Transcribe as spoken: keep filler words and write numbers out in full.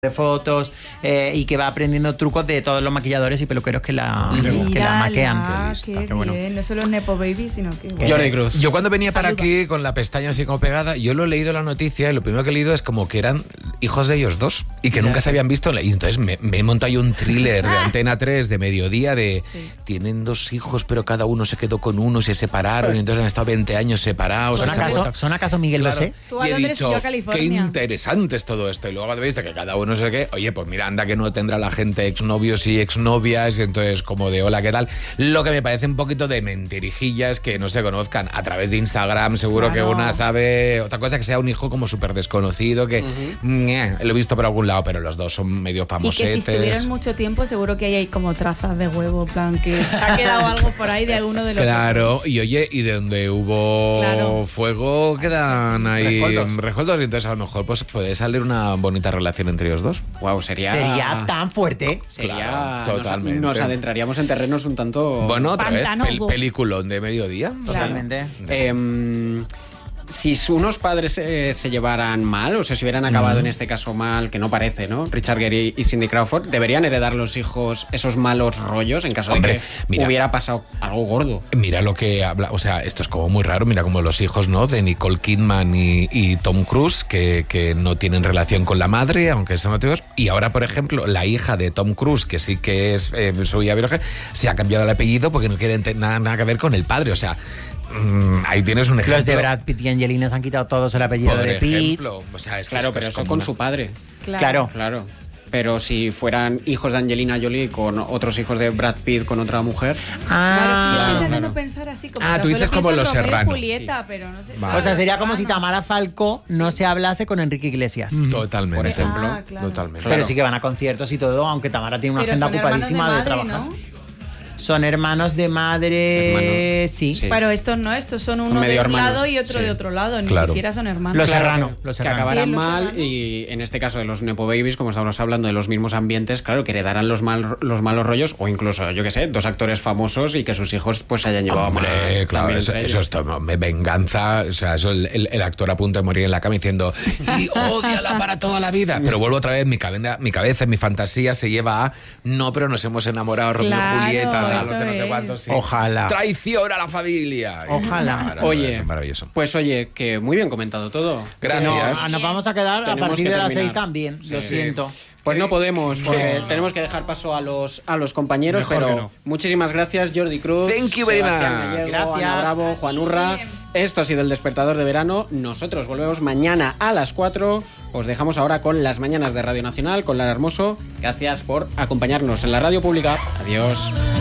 de fotos eh, y que va aprendiendo trucos de todos los maquilladores y peluqueros que la, que la maquean. Qué, qué, qué bueno. No solo Nepo Baby, sino que... Bueno. Jordi Cruz. Yo cuando venía Saluda. para aquí con la pestaña así como pegada, yo lo he leído la noticia y lo primero que he leído es como que eran hijos de ellos dos y que ya. nunca se habían visto. Y entonces me, me he montado ahí un thriller de Antena tres de mediodía de sí. tienen dos hijos pero cada uno se quedó con uno y se separaron pues, y entonces han estado veinte años separados. ¿Son, acaso, ¿son acaso Miguel claro. Bosé? Tú a y he Londres dicho, y yo a California. Qué interesante es todo esto. Y luego habéis visto que cada uno sé qué. Oye, pues mira, anda que no tendrá la gente exnovios y exnovias, y entonces como de hola, ¿qué tal? Lo que me parece un poquito de mentirijillas que no se conozcan a través de Instagram, seguro claro. que una sabe, otra cosa que sea un hijo como súper desconocido, que uh-huh. meh, lo he visto por algún lado, pero los dos son medio famosetes. Y que si estuvieron mucho tiempo, seguro que hay como trazas de huevo, plan que se ha quedado algo por ahí de alguno de los Claro, otros. y oye, y de donde hubo claro. fuego quedan ahí resueltos, y entonces a lo mejor pues puede salir una bonita relación entre ellos dos. Wow, sería... Sería tan fuerte. Sería... Claro, totalmente. Nos, nos adentraríamos en terrenos un tanto... Bueno, otra vez, pel- peliculón de mediodía. Totalmente. Eh, si unos padres eh, se llevaran mal, o sea, si hubieran acabado mm. en este caso mal, que no parece, ¿no? Richard Gere y Cindy Crawford, ¿deberían heredar los hijos esos malos rollos en caso Hombre, de que mira, hubiera pasado algo gordo? Mira lo que habla, o sea, esto es como muy raro, mira como los hijos, ¿no? De Nicole Kidman y, y Tom Cruise, que, que no tienen relación con la madre, aunque son motivos, y ahora, por ejemplo, la hija de Tom Cruise, que sí que es eh, su hija biológica, se ha cambiado el apellido porque no quiere nada, nada que ver con el padre, o sea... Mm, ahí tienes un ejemplo. Los de Brad Pitt y Angelina se han quitado todos el apellido Por de Pitt. Ejemplo. O sea, es que claro, es, pero es eso con una... su padre. Claro. Claro. claro. Pero si fueran hijos de Angelina Jolie con otros hijos de Brad Pitt con otra mujer... Ah, claro, claro, claro. pensar así como ah, tú dices como los Serrano. Julieta, sí. pero no sé. Vale. O sea, sería como si Tamara Falcó no se hablase con Enrique Iglesias. Mm. Totalmente. Por ejemplo. Ah, claro. Totalmente. Pero sí que van a conciertos y todo, aunque Tamara tiene una pero agenda son ocupadísima de, de, madre, de trabajar. ¿no? Son hermanos de madre, hermanos. Sí. sí. Pero estos no, estos son uno son de un hermanos. lado y otro sí. de otro lado, ni claro. siquiera son hermanos. Los claro, Serrano, que, los que Serrano. acabarán sí, los mal Serrano. Y en este caso de los Nepo Babies, como estamos hablando de los mismos ambientes, claro, que heredarán los, mal, los malos rollos o incluso, yo qué sé, dos actores famosos y que sus hijos pues se hayan llevado Hombre, mal. Claro, eso, eso es todo, me venganza, o sea, eso el, el, el actor a punto de morir en la cama diciendo y ódiala para toda la vida, pero vuelvo otra vez, mi cabeza, mi cabeza, mi fantasía se lleva a no, pero nos hemos enamorado Romeo claro, y Julieta, los de no sé es. cuántos, sí. Ojalá. Traición a la familia. Ojalá. Claro, oye, es maravilloso. Pues oye, que muy bien comentado todo. Gracias. No, nos vamos a quedar Tenemos a partir que de las terminar. seis también, sí. lo siento. Pues no podemos, porque no. tenemos que dejar paso a los a los compañeros, Mejor pero no. muchísimas gracias Jordi Cruz, Thank you very Sebastián much. Gallego, Gracias. Ana Bravo, Juan Urra. Esto ha sido el Despertador de Verano. Nosotros volvemos mañana a las cuatro. Os dejamos ahora con las mañanas de Radio Nacional, con Lara Hermoso. Gracias por acompañarnos en la radio pública. Adiós.